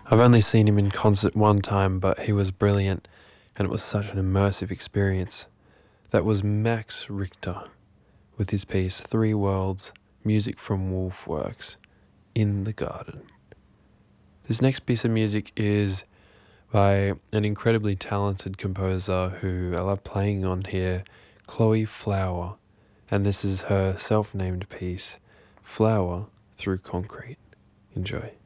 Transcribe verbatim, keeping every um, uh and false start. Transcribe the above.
I've only seen him in concert one time, but he was brilliant, and it was such an immersive experience. That was Max Richter with his piece Three Worlds, music from Wolfworks, In the Garden. This next piece of music is by an incredibly talented composer who I love playing on here, Chloe Flower, and this is her self-named piece, Flower Through Concrete. Enjoy.